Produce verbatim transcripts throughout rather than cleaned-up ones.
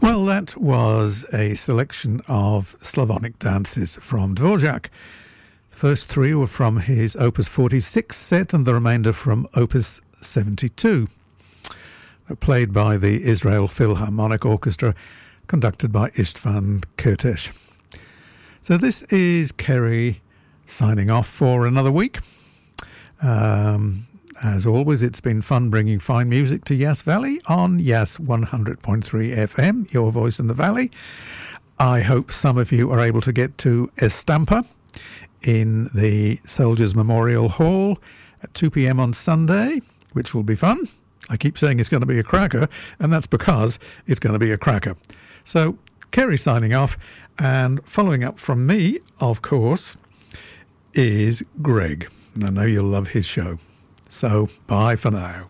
Well, that was a selection of Slavonic dances from Dvorak. The first three were from his Opus forty-six set and the remainder from Opus seventy-two. They're played by the Israel Philharmonic Orchestra, conducted by Istvan Kertész. So this is Kerry signing off for another week. Um... As always, it's been fun bringing fine music to Yass Valley on Yass one hundred point three F M, your voice in the valley. I hope some of you are able to get to Estampa in the Soldiers Memorial Hall at two p.m. on Sunday, which will be fun. I keep saying it's going to be a cracker, and that's because it's going to be a cracker. So, Kerry signing off, and following up from me, of course, is Greg. I know you'll love his show. So, bye for now.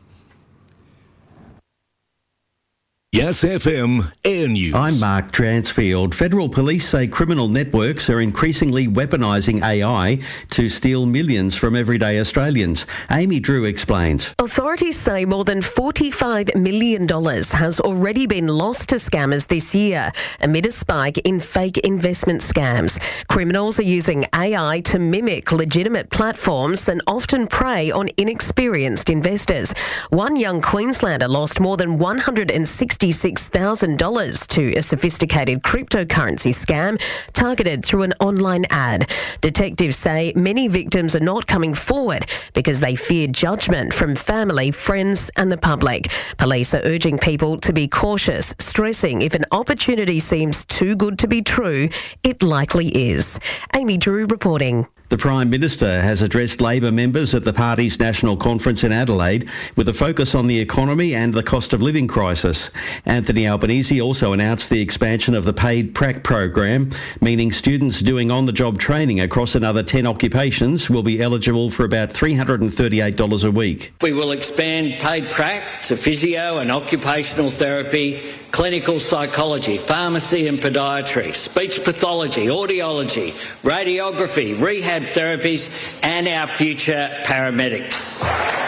Yass F M Air News. I'm Mark Transfield. Federal police say criminal networks are increasingly weaponising A I to steal millions from everyday Australians. Amy Drew explains. Authorities say more than forty-five million dollars has already been lost to scammers this year amid a spike in fake investment scams. Criminals are using A I to mimic legitimate platforms and often prey on inexperienced investors. One young Queenslander lost more than one hundred sixty sixty-six thousand dollars to a sophisticated cryptocurrency scam targeted through an online ad. Detectives say many victims are not coming forward because they fear judgment from family, friends and the public. Police are urging people to be cautious, stressing if an opportunity seems too good to be true, it likely is. Amy Drew reporting. The Prime Minister has addressed Labor members at the party's national conference in Adelaide with a focus on the economy and the cost of living crisis. Anthony Albanese also announced the expansion of the paid prac program, meaning students doing on-the-job training across another ten occupations will be eligible for about three hundred thirty-eight dollars a week. We will expand paid prac to physio and occupational therapy, clinical psychology, pharmacy and podiatry, speech pathology, audiology, radiography, rehab therapies and our future paramedics.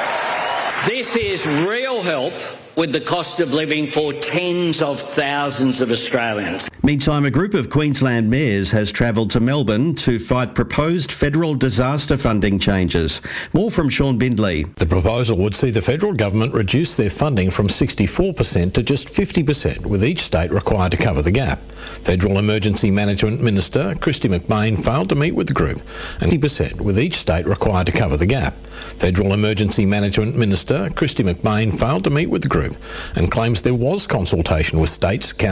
This is real help with the cost of living for tens of thousands of Australians. Meantime, a group of Queensland mayors has travelled to Melbourne to fight proposed federal disaster funding changes. More from Sean Bindley. The proposal would see the federal government reduce their funding from sixty-four percent to just fifty percent, with each state required to cover the gap. Federal Emergency Management Minister Kristy McBain failed to meet with the group, and fifty percent, with each state required to cover the gap. Federal Emergency Management Minister Kristy McBain failed to meet with the group and claims there was consultation with states,